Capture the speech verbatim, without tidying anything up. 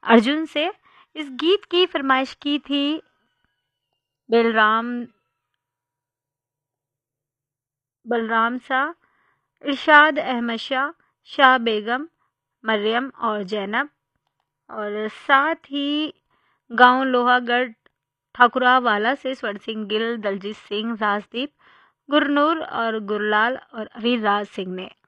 अर्जुन से। इस गीत की फरमाइश की थी बलराम बलराम शाह, इरशाद अहमद शाह, शाह बेगम, मरियम और जैनब। और साथ ही गांव लोहागढ़ ठाकुरावाला से स्वर सिंह गिल, दलजीत सिंह, राजदीप, गुरनूर और गुरलाल और अभिराज सिंह ने